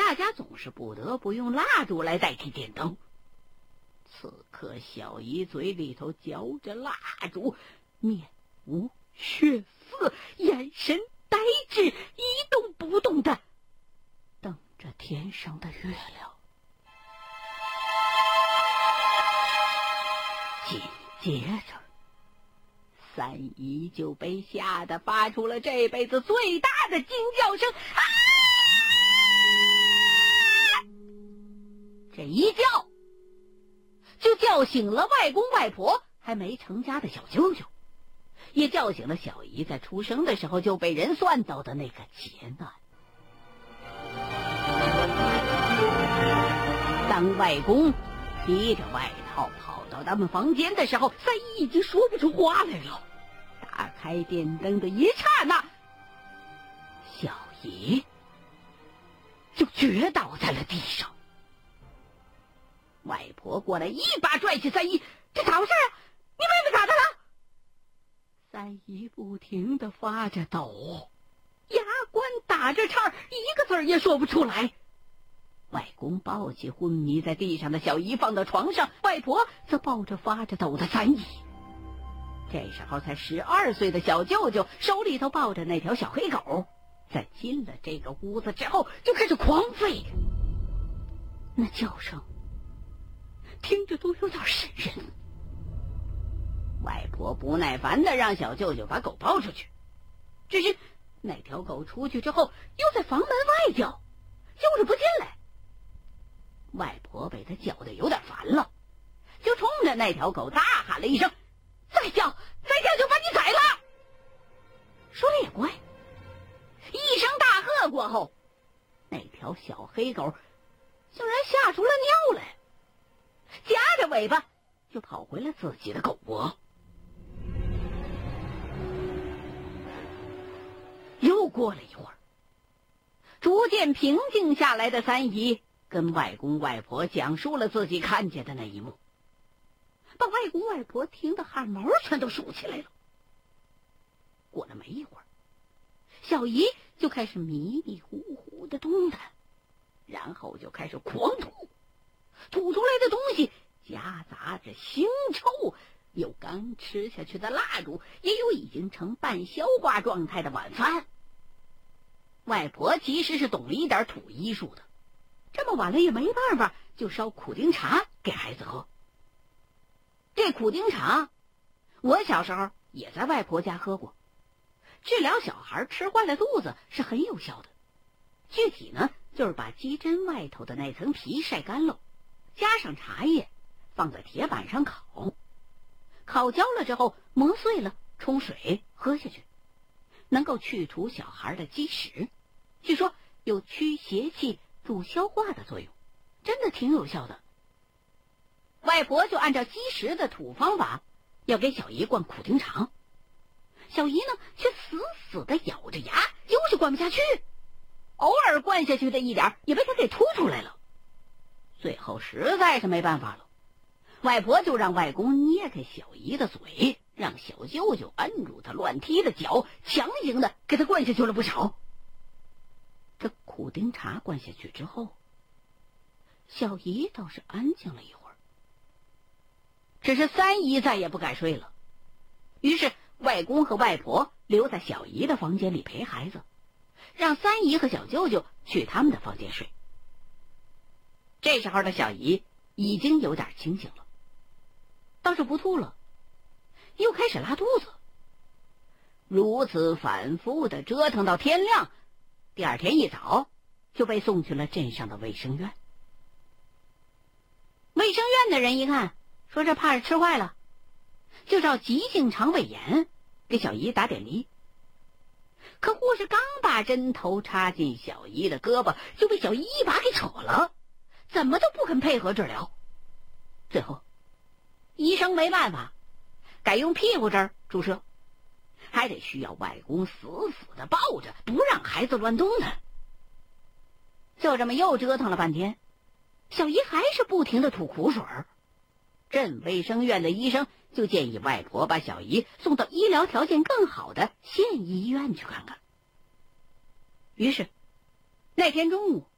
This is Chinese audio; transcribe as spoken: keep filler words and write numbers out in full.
大家总是不得不用蜡烛来代替电灯。此刻小姨嘴里头嚼着蜡烛，面无血色，眼神呆滞，一动不动的瞪着天上的月亮。紧接着三姨就被吓得发出了这辈子最大的惊叫声，啊！这一叫就叫醒了外公外婆还没成家的小舅舅，也叫醒了小姨在出生的时候就被人算到的那个劫难。当外公披着外套跑到他们房间的时候，三姨已经说不出话来了。打开电灯的一刹那，小姨就瘸倒在了地上。外婆过来一把拽起三姨，这咋回事啊？你妹妹咋的了？三姨不停地发着抖，牙关打着颤，一个字儿也说不出来。外公抱起昏迷在地上的小姨放到床上，外婆则抱着发着抖的三姨。这时候才十二岁的小舅舅手里头抱着那条小黑狗，在进了这个屋子之后就开始狂吠，那叫声听着都有点瘆人。外婆不耐烦地让小舅舅把狗抱出去，只是那条狗出去之后又在房门外叫，就是不进来。外婆被他叫得有点烦了，就冲着那条狗大喊了一声，再叫再叫就把你宰了。说了也怪，一声大喝过后，那条小黑狗竟然吓出了尿来，夹着尾巴就跑回了自己的狗窝。又过了一会儿，逐渐平静下来的三姨跟外公外婆讲述了自己看见的那一幕，把外公外婆听得汗毛全都竖起来了。过了没一会儿，小姨就开始迷迷糊糊的动弹，然后就开始狂吐，吐出来的东西夹杂着腥臭，有刚吃下去的蜡烛，也有已经成半消化状态的晚饭。外婆其实是懂了一点土医术的，这么晚了也没办法，就烧苦丁茶给孩子喝。这苦丁茶我小时候也在外婆家喝过，治疗小孩吃坏了肚子是很有效的。具体呢，就是把鸡胗外头的那层皮晒干了，加上茶叶，放在铁板上烤，烤焦了之后磨碎了，冲水喝下去，能够去除小孩的积食，据说有驱邪气、助消化的作用，真的挺有效的。外婆就按照积食的土方法，要给小姨灌苦丁茶，小姨呢却死死地咬着牙，就是灌不下去，偶尔灌下去的一点也被她给吐出来了。最后实在是没办法了，外婆就让外公捏开小姨的嘴，让小舅舅按住她乱踢的脚，强行的给她灌下去了不少。这苦丁茶灌下去之后，小姨倒是安静了一会儿，只是三姨再也不敢睡了，于是外公和外婆留在小姨的房间里陪孩子，让三姨和小舅舅去他们的房间睡。这时候的小姨已经有点清醒了，倒是不吐了，又开始拉肚子。如此反复的折腾到天亮，第二天一早就被送去了镇上的卫生院。卫生院的人一看，说这怕是吃坏了，就照急性肠胃炎给小姨打点滴。可护士刚把针头插进小姨的胳膊，就被小姨一把给扯了，怎么都不肯配合治疗。最后医生没办法，改用屁股针注射，还得需要外公死死的抱着，不让孩子乱动弹。就这么又折腾了半天，小姨还是不停的吐苦水。镇卫生院的医生就建议外婆把小姨送到医疗条件更好的县医院去看看。于是那天中午，